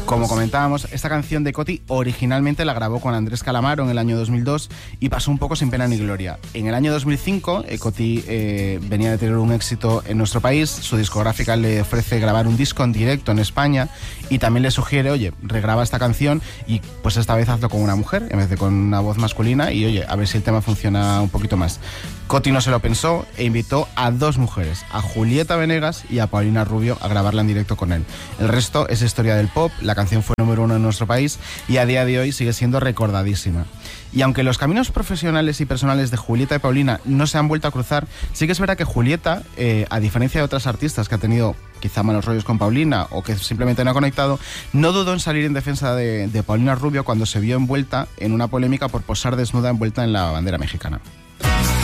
Como comentábamos, esta canción de Coti originalmente la grabó con Andrés Calamaro en el año 2002 y pasó un poco sin pena ni gloria. En el año 2005, Coti venía de tener un éxito en nuestro país, su discográfica le ofrece grabar un disco en directo en España y también le sugiere, oye, regraba esta canción y pues esta vez hazlo con una mujer en vez de con una voz masculina y oye, a ver si el tema funciona un poquito más. Coti no se lo pensó e invitó a dos mujeres, a Julieta Venegas y a Paulina Rubio, a grabarla en directo con él. El resto es historia del pop, la canción fue número 1 en nuestro país y a día de hoy sigue siendo recordadísima. Y aunque los caminos profesionales y personales de Julieta y Paulina no se han vuelto a cruzar, sí que es verdad que Julieta, a diferencia de otras artistas que ha tenido quizá malos rollos con Paulina o que simplemente no ha conectado, no dudó en salir en defensa de Paulina Rubio cuando se vio envuelta en una polémica por posar desnuda envuelta en la bandera mexicana.